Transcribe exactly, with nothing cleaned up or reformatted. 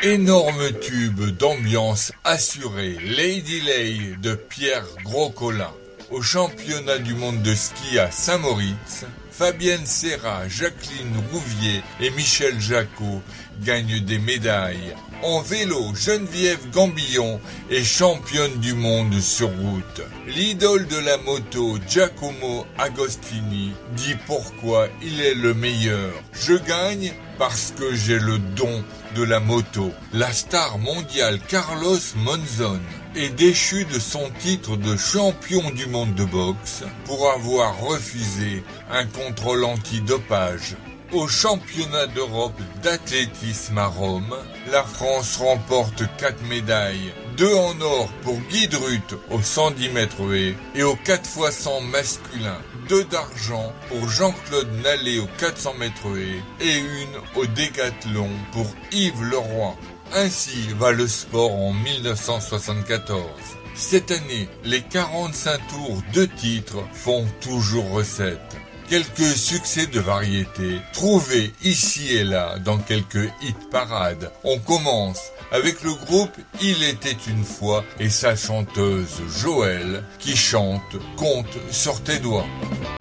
Énorme tube d'ambiance assurée, Lady Lay de Pierre Gros-Colin. Au championnat du monde de ski à Saint-Moritz, Fabienne Serra, Jacqueline Rouvier et Michel Jacot gagnent des médailles. En vélo, Geneviève Gambillon est championne du monde sur route. L'idole de la moto, Giacomo Agostini, dit pourquoi il est le meilleur. Je gagne parce que j'ai le don de la moto. La star mondiale Carlos Monzon est déchu de son titre de champion du monde de boxe pour avoir refusé un contrôle antidopage. Au championnat d'Europe d'athlétisme à Rome, la France remporte quatre médailles, deux en or pour Guy Drut au cent dix mètres haies et au quatre fois cent masculin, deux d'argent pour Jean-Claude Nallet au quatre cents mètres haies et une au décathlon pour Yves Leroy. Ainsi va le sport en mille neuf cent soixante-quatorze. Cette année, les quarante-cinq tours de titres font toujours recette. Quelques succès de variété trouvés ici et là dans quelques hit parades. On commence avec le groupe Il était une fois et sa chanteuse Joëlle qui chante Compte sur tes doigts.